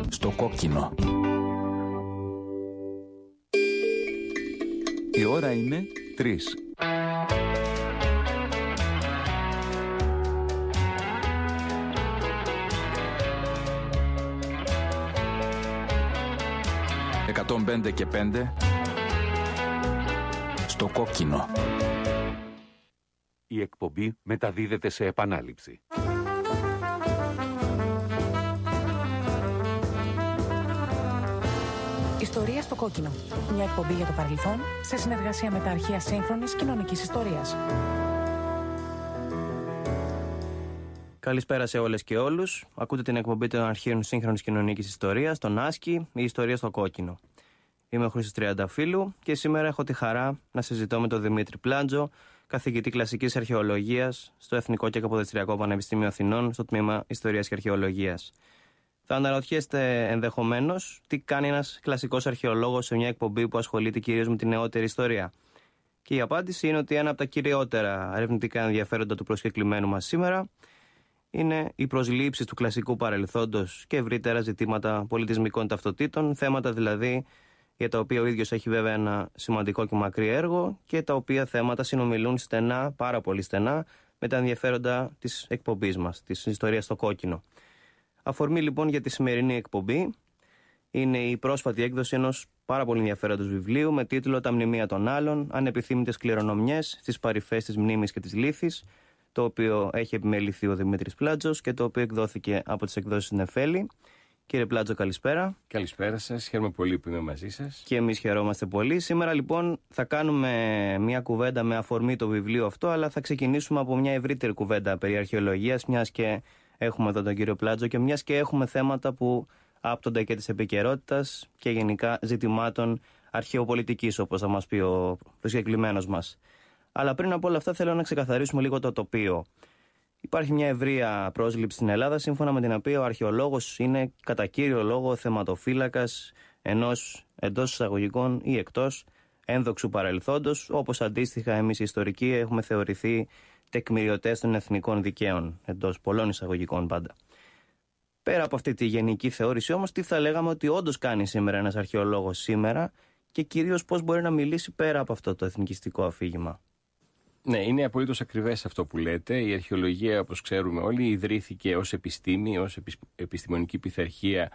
στο κόκκινο. Η ώρα είναι 3. «105 και 5» στο κόκκινο. Η εκπομπή μεταδίδεται σε επανάληψη. Ιστορία στο κόκκινο. Μια εκπομπή για το παρελθόν σε συνεργασία με τα αρχεία σύγχρονης κοινωνικής ιστορίας. Καλησπέρα σε όλες και όλους. Ακούτε την εκπομπή των αρχείων σύγχρονης κοινωνικής ιστορίας, τον Άσκη, η ιστορία στο κόκκινο. Είμαι ο Χρήστος Τριανταφύλου και σήμερα έχω τη χαρά να συζητώ με τον Δημήτρη Πλάντζο, καθηγητή κλασικής αρχαιολογίας στο Εθνικό και Καποδιστριακό Πανεπιστήμιο Αθηνών, στο τμήμα Ιστορίας και Αρχαιολογίας. Θα αναρωτιέστε ενδεχομένως τι κάνει ένας κλασικός αρχαιολόγος σε μια εκπομπή που ασχολείται κυρίως με τη νεότερη ιστορία. Και η απάντηση είναι ότι ένα από τα κυριότερα ερευνητικά ενδιαφέροντα του προσκεκλημένου μας σήμερα είναι οι προσλήψεις του κλασικού παρελθόντος και ευρύτερα ζητήματα πολιτισμικών ταυτοτήτων, θέματα δηλαδή για τα οποία ο ίδιος έχει βέβαια ένα σημαντικό και μακρύ έργο και τα οποία θέματα συνομιλούν στενά, πάρα πολύ στενά, με τα ενδιαφέροντα της εκπομπής μας, της ιστορίας στο κόκκινο. Αφορμή λοιπόν για τη σημερινή εκπομπή είναι η πρόσφατη έκδοση ενός πάρα πολύ ενδιαφέροντος βιβλίου με τίτλο «Τα μνημεία των άλλων, ανεπιθύμητες κληρονομιές στις παρυφές της μνήμης και της λύθης», το οποίο έχει επιμεληθεί ο Δημήτρης Πλάτζος και το οποίο εκδόθηκε από τις εκδόσεις Νεφέλη. Κύριε Πλάτζο, καλησπέρα. Καλησπέρα σας, χαίρομαι πολύ που είμαι μαζί σας. Και εμείς χαιρόμαστε πολύ. Σήμερα λοιπόν θα κάνουμε μια κουβέντα με αφορμή το βιβλίο αυτό, αλλά θα ξεκινήσουμε από μια ευρύτερη κουβέντα περί αρχαιολογίας, μιας και έχουμε εδώ τον κύριο Πλάτζο και μιας και έχουμε θέματα που άπτονται και της επικαιρότητας και γενικά ζητημάτων αρχαιοπολιτικής, όπως θα μας πει ο προσκεκλημένος μας. Αλλά πριν από όλα αυτά θέλω να ξεκαθαρίσουμε λίγο το τοπίο. Υπάρχει μια ευρεία πρόσληψη στην Ελλάδα, σύμφωνα με την οποία ο αρχαιολόγος είναι κατά κύριο λόγο θεματοφύλακας ενός εντός εισαγωγικών ή εκτός ένδοξου παρελθόντος, όπως αντίστοιχα εμείς οι ιστορικοί έχουμε θεωρηθεί τεκμηριωτές των εθνικών δικαίων, εντός πολλών εισαγωγικών πάντα. Πέρα από αυτή τη γενική θεώρηση όμως, τι θα λέγαμε ότι όντως κάνει σήμερα ένας αρχαιολόγος σήμερα και κυρίως πώς μπορεί να μιλήσει πέρα από αυτό το εθνικιστικό αφήγημα. Ναι, είναι απολύτως ακριβές αυτό που λέτε. Η αρχαιολογία, όπως ξέρουμε όλοι, ιδρύθηκε ως επιστήμη, ως επιστημονική πειθαρχία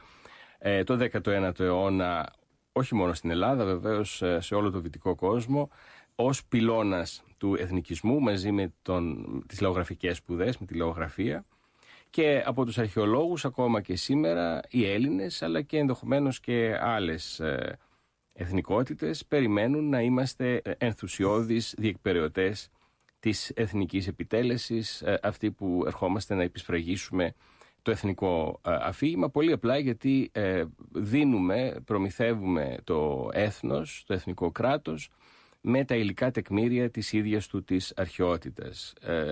το 19ο αιώνα, όχι μόνο στην Ελλάδα, βεβαίως σε όλο το δυτικό κόσμο, ως πυλώνας του εθνικισμού μαζί με τις λαογραφικές σπουδές, με τη λαογραφία. Και από τους αρχαιολόγους ακόμα και σήμερα οι Έλληνες, αλλά και ενδεχομένως και άλλες εθνικότητες, περιμένουν να είμαστε ενθουσιώδεις διεκπεραιωτές της εθνικής επιτέλεσης, αυτοί που ερχόμαστε να επισφραγίσουμε το εθνικό αφήγημα, πολύ απλά γιατί προμηθεύουμε το έθνος, το εθνικό κράτος, με τα υλικά τεκμήρια της ίδιας του της αρχαιότητας.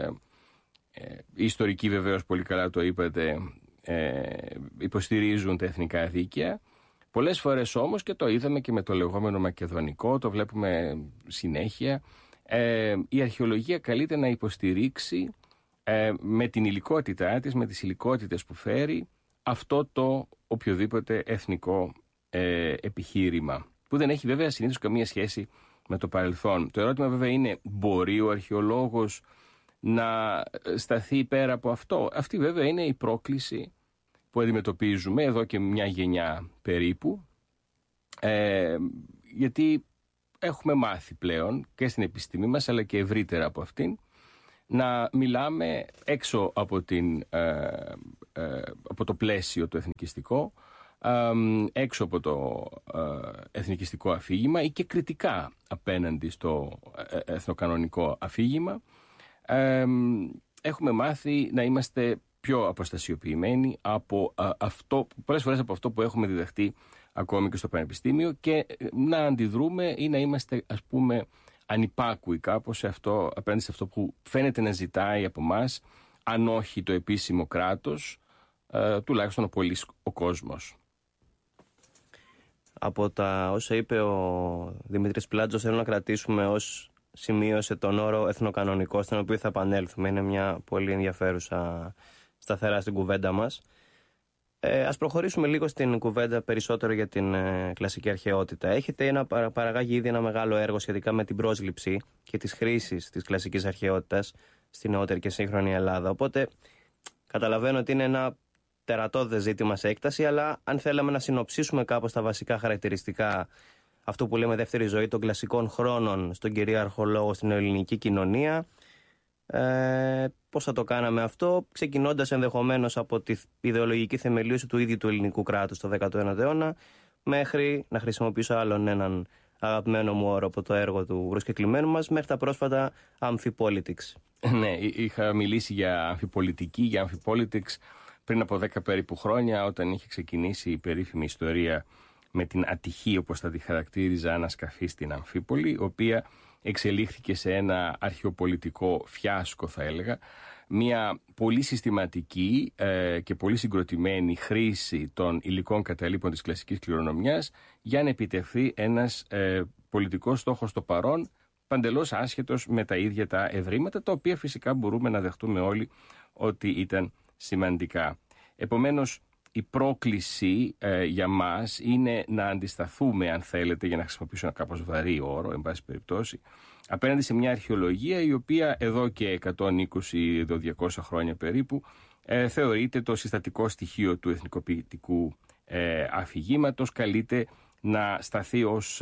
Οι ιστορικοί βεβαίως, πολύ καλά το είπατε, υποστηρίζουν τα εθνικά δίκαια. Πολλές φορές όμως, και το είδαμε και με το λεγόμενο μακεδονικό, το βλέπουμε συνέχεια, η αρχαιολογία καλείται να υποστηρίξει με την υλικότητά της, με τις υλικότητες που φέρει, αυτό το οποιοδήποτε εθνικό επιχείρημα, που δεν έχει βέβαια συνήθως καμία σχέση με το παρελθόν. Το ερώτημα βέβαια είναι, μπορεί ο αρχαιολόγος να σταθεί πέρα από αυτό? Αυτή βέβαια είναι η πρόκληση που αντιμετωπίζουμε εδώ και μια γενιά περίπου, γιατί έχουμε μάθει πλέον και στην επιστήμη μας, αλλά και ευρύτερα από αυτήν, να μιλάμε έξω από το πλαίσιο το εθνικιστικό, έξω από το εθνικιστικό αφήγημα ή και κριτικά απέναντι στο εθνοκανονικό αφήγημα. Έχουμε μάθει να είμαστε πιο αποστασιοποιημένοι από αυτό, πολλές φορές από αυτό που έχουμε διδαχτεί ακόμη και στο πανεπιστήμιο, και να αντιδρούμε ή να είμαστε, ας πούμε, ανυπάκουοι κάπως απέναντι σε αυτό που φαίνεται να ζητάει από μας, αν όχι το επίσημο κράτος, τουλάχιστον ο κόσμος. Από τα όσα είπε ο Δημήτρης Πλάτζος, θέλω να κρατήσουμε ως σημείωσε τον όρο εθνοκανονικό, στον οποίο θα επανέλθουμε. Είναι μια πολύ ενδιαφέρουσα σταθερά στην κουβέντα μας. Ας προχωρήσουμε λίγο στην κουβέντα περισσότερο για την κλασική αρχαιότητα. Έχετε παραγάγει ήδη ένα μεγάλο έργο σχετικά με την πρόσληψη και τις χρήσεις της κλασικής αρχαιότητας στη νεότερη και σύγχρονη Ελλάδα. Οπότε καταλαβαίνω ότι είναι ένα τερατώδες ζήτημα σε έκταση, αλλά αν θέλαμε να συνοψίσουμε κάπως τα βασικά χαρακτηριστικά αυτού που λέμε δεύτερη ζωή των κλασικών χρόνων στον κυρίαρχο λόγο στην ελληνική κοινωνία, πώς θα το κάναμε αυτό, ξεκινώντας ενδεχομένως από τη ιδεολογική θεμελίωση του ίδιου του ελληνικού κράτους το 19ο αιώνα, μέχρι, να χρησιμοποιήσω άλλον έναν αγαπημένο μου όρο από το έργο του προσκεκλημένου μας, μέχρι τα πρόσφατα Amphipolitics. Ναι, είχα μιλήσει για αμφιπολιτική, για αμφιπολιτικς πριν από 10 περίπου χρόνια, όταν είχε ξεκινήσει η περίφημη ιστορία με την ατυχή, όπως θα τη χαρακτήριζα, ανασκαφή στην Αμφίπολη, η οποία εξελίχθηκε σε ένα αρχαιοπολιτικό φιάσκο, θα έλεγα. Μια πολύ συστηματική και πολύ συγκροτημένη χρήση των υλικών καταλήπων της κλασικής κληρονομιάς για να επιτευχθεί ένας πολιτικός στόχος στο παρόν, παντελώς άσχετος με τα ίδια τα ευρήματα, τα οποία φυσικά μπορούμε να δεχτούμε όλοι ότι ήταν σημαντικά. Επομένως, η πρόκληση για μας είναι να αντισταθούμε, αν θέλετε, για να χρησιμοποιήσω ένα κάπως βαρύ όρο, εν πάση περιπτώσει, απέναντι σε μια αρχαιολογία η οποία εδώ και 120-200 χρόνια περίπου θεωρείται το συστατικό στοιχείο του εθνικοποιητικού αφηγήματος, καλείται να σταθεί ως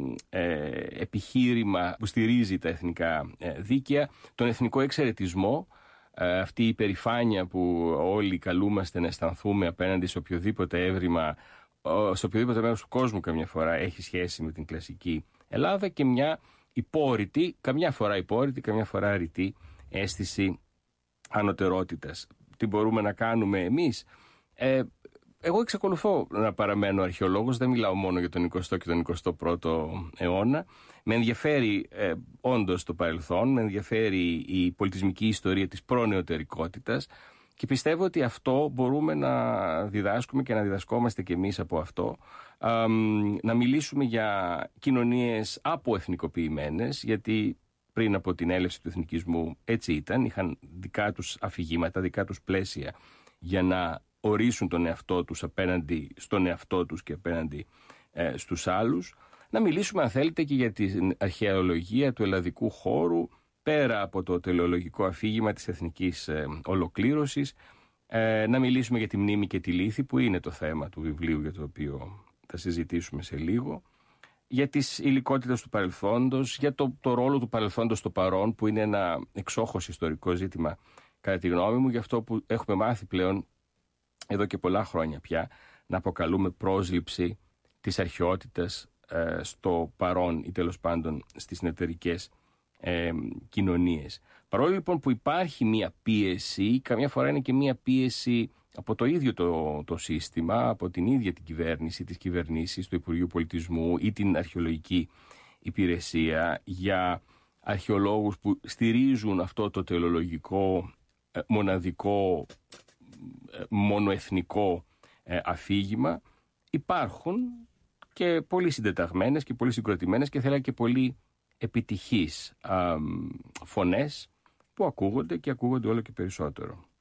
επιχείρημα που στηρίζει τα εθνικά δίκαια, τον εθνικό εξαιρετισμό, αυτή η υπερηφάνεια που όλοι καλούμαστε να αισθανθούμε απέναντι σε οποιοδήποτε έβριμα, σε οποιοδήποτε μέρος του κόσμου καμιά φορά έχει σχέση με την κλασική Ελλάδα, και μια υπόρρητη, καμιά φορά υπόρρητη, καμιά φορά ρητή αίσθηση ανωτερότητας. Τι μπορούμε να κάνουμε εμείς? Εγώ εξακολουθώ να παραμένω αρχαιολόγος, δεν μιλάω μόνο για τον 20ο και τον 21ο αιώνα. Με ενδιαφέρει όντως το παρελθόν, με ενδιαφέρει η πολιτισμική ιστορία της προνεωτερικότητας και πιστεύω ότι αυτό μπορούμε να διδάσκουμε και να διδασκόμαστε κι εμείς από αυτό. Να μιλήσουμε για κοινωνίες αποεθνικοποιημένες, γιατί πριν από την έλευση του εθνικισμού έτσι ήταν, είχαν δικά τους αφηγήματα, δικά τους πλαίσια για να ορίσουν τον εαυτό τους απέναντι στον εαυτό τους και απέναντι στους άλλους. Να μιλήσουμε, αν θέλετε, και για την αρχαιολογία του ελλαδικού χώρου, πέρα από το τελεολογικό αφήγημα της εθνικής ολοκλήρωσης. Να μιλήσουμε για τη μνήμη και τη λύθη, που είναι το θέμα του βιβλίου για το οποίο θα συζητήσουμε σε λίγο. Για τις υλικότητες του παρελθόντος, για το ρόλο του παρελθόντος στο παρόν, που είναι ένα εξόχως ιστορικό ζήτημα κατά τη γνώμη μου, για αυτό που έχουμε μάθει πλέον εδώ και πολλά χρόνια πια, να αποκαλούμε πρόσληψη της αρχαιότητας στο παρόν ή τέλος πάντων στις νεωτερικές κοινωνίες. Παρόλο λοιπόν που υπάρχει μία πίεση, καμιά φορά είναι και μία πίεση από το ίδιο το σύστημα, από την ίδια την κυβέρνηση, τις κυβερνήσεις του Υπουργείου Πολιτισμού ή την αρχαιολογική υπηρεσία, για αρχαιολόγους που στηρίζουν αυτό το τελεολογικό, μοναδικό, μονοεθνικό αφήγημα. Υπάρχουν και πολύ συντεταγμένες και πολύ συγκροτημένες και θέλα και πολύ επιτυχείς φωνές που ακούγονται και ακούγονται όλο και περισσότερο.